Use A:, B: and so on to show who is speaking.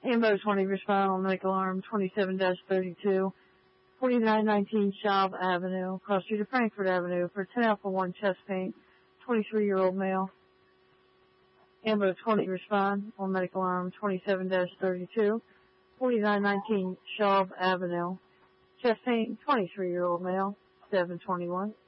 A: Ambo 20 respond on medical arm 27-32, 4919 Schaub Avenue, cross street of Frankfurt Avenue for 10 Alpha 1 chest pain, 23-year-old male. Ambo 20 respond on medical arm 27-32, 4919 Schaub Avenue, chest pain, 23-year-old male, 721.